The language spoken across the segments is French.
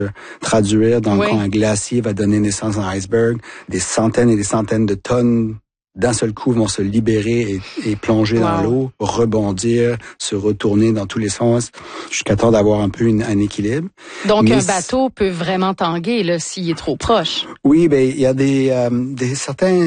traduire quand un glacier va donner naissance à un iceberg. Des centaines et des centaines de tonnes d'un seul coup vont se libérer et plonger dans l'eau, rebondir, se retourner dans tous les sens, jusqu'à temps d'avoir un peu un équilibre. Donc un bateau peut vraiment tanguer là s'il est trop proche. Oui, il y a des certains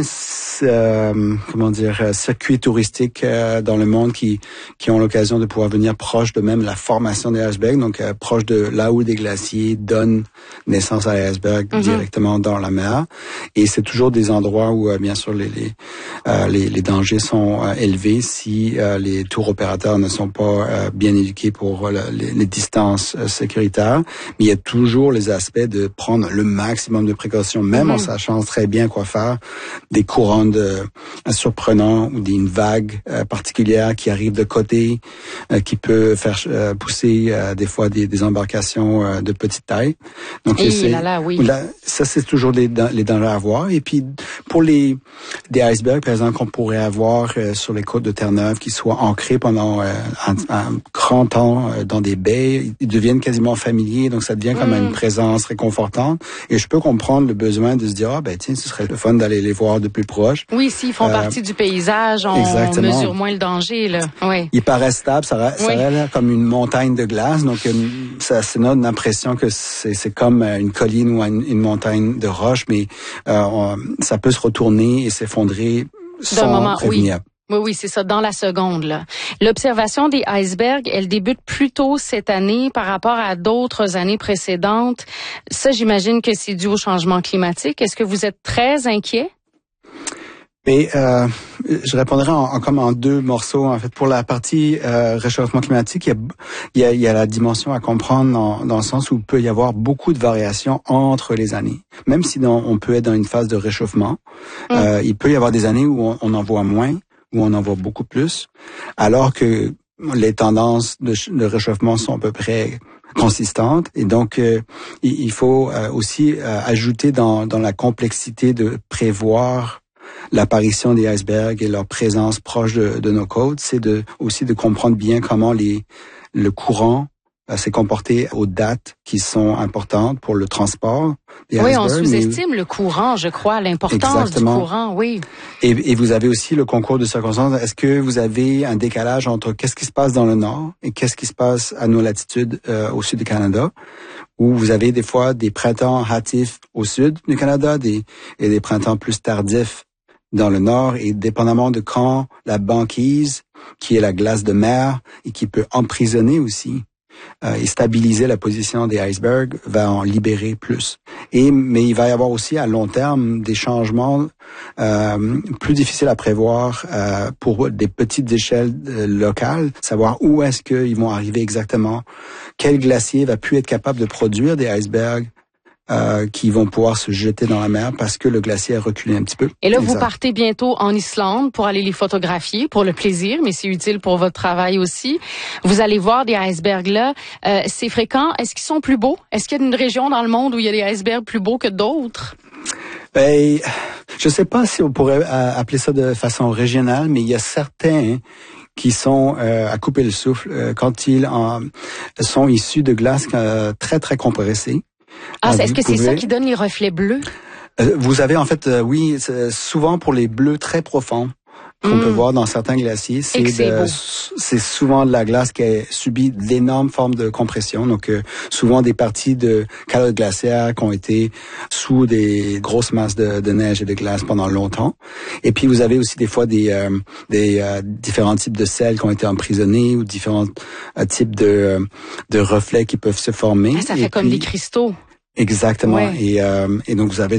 circuits touristiques dans le monde qui ont l'occasion de pouvoir venir proche de même la formation des icebergs, donc proche de là où des glaciers donnent naissance à l'iceberg directement dans la mer. Et c'est toujours des endroits où bien sûr les dangers sont élevés si les tours opérateurs ne sont pas bien éduqués pour les distances sécuritaires. Mais il y a toujours les aspects de prendre le maximum de précautions, même en sachant très bien quoi faire. Des courants surprenants ou une vague particulière qui arrive de côté, qui peut faire pousser des fois des embarcations de petite taille. Donc ça c'est toujours les dangers à avoir. Et puis pour des icebergs par exemple qu'on pourrait avoir sur les côtes de Terre-Neuve qui soient ancrés pendant un grand temps dans des baies, ils deviennent quasiment familiers, donc ça devient comme une présence réconfortante. Et je peux comprendre le besoin de se dire tiens, ce serait le fun d'aller les voir de plus proche. Oui, s'ils font partie du paysage, on mesure moins le danger là. Oui. Ils paraissent stables, ça a l'air comme une montagne de glace, donc ça donne l'impression que c'est comme une colline ou une montagne de roche, mais ça peut se retourner et s'effondrer sans prévenir. Oui, c'est ça, dans la seconde, là. L'observation des icebergs, elle débute plus tôt cette année par rapport à d'autres années précédentes. Ça, j'imagine que c'est dû au changement climatique. Est-ce que vous êtes très inquiet? Et je répondrai en deux morceaux. En fait, pour la partie réchauffement climatique, il y a la dimension à comprendre dans le sens où il peut y avoir beaucoup de variations entre les années. Même si on peut être dans une phase de réchauffement, il peut y avoir des années où on en voit moins, où on en voit beaucoup plus, alors que les tendances de réchauffement sont à peu près consistantes. Et donc, il faut aussi ajouter dans la complexité de prévoir l'apparition des icebergs et leur présence proche de nos côtes, c'est aussi de comprendre bien comment le courant s'est comporté aux dates qui sont importantes pour le transport des icebergs. Oui, on sous-estime le courant, je crois, l'importance du courant, oui. Et vous avez aussi le concours de circonstances. Est-ce que vous avez un décalage entre qu'est-ce qui se passe dans le nord et qu'est-ce qui se passe à nos latitudes au sud du Canada, où vous avez des fois des printemps hâtifs au sud du Canada et des printemps plus tardifs dans le nord, et dépendamment de quand la banquise, qui est la glace de mer et qui peut emprisonner aussi et stabiliser la position des icebergs, va en libérer plus. Mais il va y avoir aussi à long terme des changements plus difficiles à prévoir pour des petites échelles locales, savoir où est-ce qu'ils vont arriver exactement, quel glacier va plus être capable de produire des icebergs qui vont pouvoir se jeter dans la mer parce que le glacier a reculé un petit peu. Et là, vous partez bientôt en Islande pour aller les photographier, pour le plaisir, mais c'est utile pour votre travail aussi. Vous allez voir des icebergs là. C'est fréquent. Est-ce qu'ils sont plus beaux? Est-ce qu'il y a une région dans le monde où il y a des icebergs plus beaux que d'autres? Je sais pas si on pourrait appeler ça de façon régionale, mais il y a certains qui sont à couper le souffle quand ils sont issus de glaces très, très compressées. Est-ce que c'est ça qui donne les reflets bleus? Vous avez en fait, oui, souvent pour les bleus très profonds qu'on peut voir dans certains glaciers, c'est souvent de la glace qui a subi d'énormes formes de compression. Donc souvent des parties de calottes glaciaires qui ont été sous des grosses masses de neige et de glace pendant longtemps. Et puis vous avez aussi des fois des différents types de sels qui ont été emprisonnés ou différents types de reflets qui peuvent se former. Ça fait comme des cristaux. Exactement. Ouais. Et donc vous avez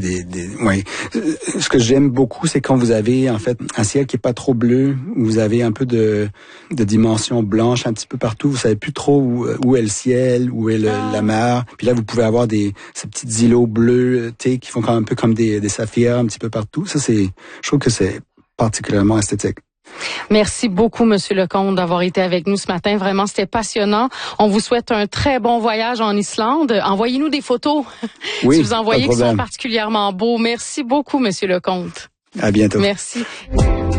ce que j'aime beaucoup, c'est quand vous avez en fait un ciel qui est pas trop bleu, où vous avez un peu de dimension blanche un petit peu partout. Vous savez plus trop où est le ciel, où est la mer. Puis là, vous pouvez avoir ces petits îlots bleus, qui font un peu comme des saphirs un petit peu partout. Ça, je trouve que c'est particulièrement esthétique. Merci beaucoup, Monsieur Lecomte, d'avoir été avec nous ce matin. Vraiment, c'était passionnant. On vous souhaite un très bon voyage en Islande. Envoyez-nous des photos si vous en voyez qui sont particulièrement beaux. Merci beaucoup, Monsieur Lecomte. À bientôt. Merci.